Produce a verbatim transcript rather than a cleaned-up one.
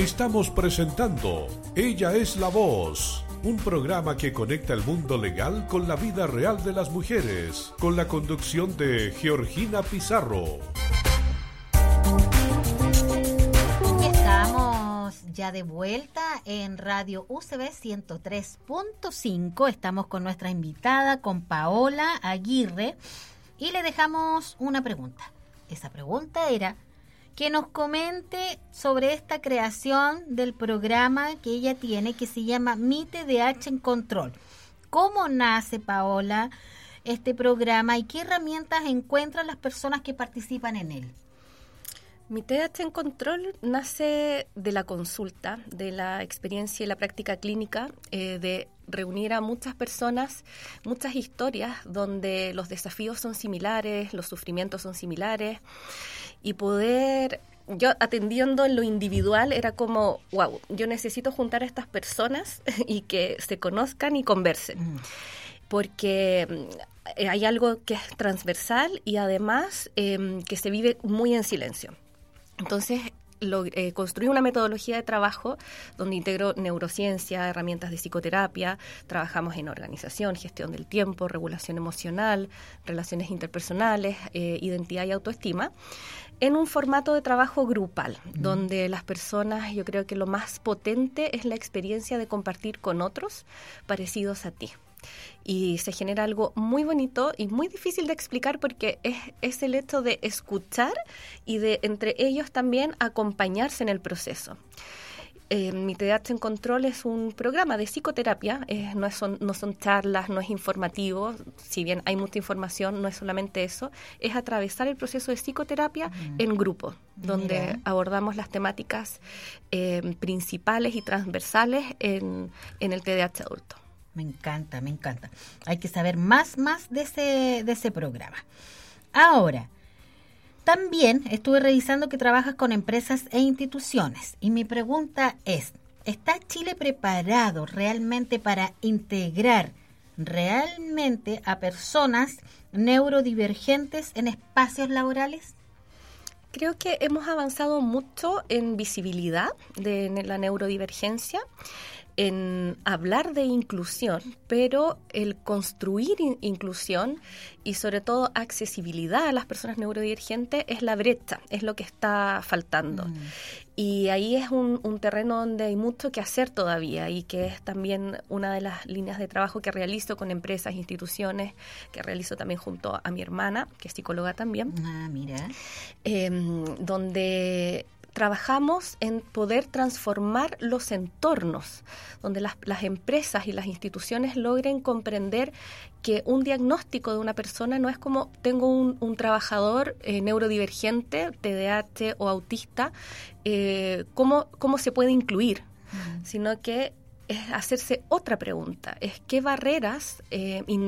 Estamos presentando Ella es la Voz, un programa que conecta el mundo legal con la vida real de las mujeres, con la conducción de Georgina Pizarro. Y estamos ya de vuelta en Radio U C B ciento tres punto cinco. Estamos con nuestra invitada, con Paola Aguirre, y le dejamos una pregunta. Esa pregunta era que nos comente sobre esta creación del programa que ella tiene, que se llama Mi T D A H en Control. ¿Cómo nace, Paola, este programa y qué herramientas encuentran las personas que participan en él? Mi T D A H en Control nace de la consulta, de la experiencia y la práctica clínica, eh, de reunir a muchas personas, muchas historias donde los desafíos son similares, los sufrimientos son similares, y poder, yo atendiendo en lo individual, era como, wow, yo necesito juntar a estas personas y que se conozcan y conversen. Mm. Porque hay algo que es transversal y además eh, que se vive muy en silencio. Entonces, lo, eh, construí una metodología de trabajo donde integro neurociencia, herramientas de psicoterapia, trabajamos en organización, gestión del tiempo, regulación emocional, relaciones interpersonales, eh, identidad y autoestima, en un formato de trabajo grupal, mm. donde las personas, yo creo que lo más potente es la experiencia de compartir con otros parecidos a ti. Y se genera algo muy bonito y muy difícil de explicar porque es, es el hecho de escuchar y de entre ellos también acompañarse en el proceso. Eh, Mi T D A H en Control es un programa de psicoterapia, eh, no, es, son, no son charlas, no es informativo, si bien hay mucha información, no es solamente eso, es atravesar el proceso de psicoterapia uh-huh. en grupo, donde Mira. abordamos las temáticas eh, principales y transversales en, en el T D A H adulto. Me encanta, me encanta. Hay que saber más, más de ese, de ese programa. Ahora, también estuve revisando que trabajas con empresas e instituciones. Y mi pregunta es, ¿está Chile preparado realmente para integrar realmente a personas neurodivergentes en espacios laborales? Creo que hemos avanzado mucho en visibilidad de la neurodivergencia, en hablar de inclusión, pero el construir in- inclusión y sobre todo accesibilidad a las personas neurodivergentes es la brecha, es lo que está faltando. Mm. Y ahí es un, un terreno donde hay mucho que hacer todavía y que es también una de las líneas de trabajo que realizo con empresas, instituciones, que realizo también junto a mi hermana, que es psicóloga también. Ah, mira. Eh, donde trabajamos en poder transformar los entornos, donde las, las empresas y las instituciones logren comprender que un diagnóstico de una persona no es como tengo un, un trabajador eh, neurodivergente, T D A H o autista, eh, ¿cómo, cómo se puede incluir? Uh-huh. Sino que es hacerse otra pregunta, es qué barreras eh,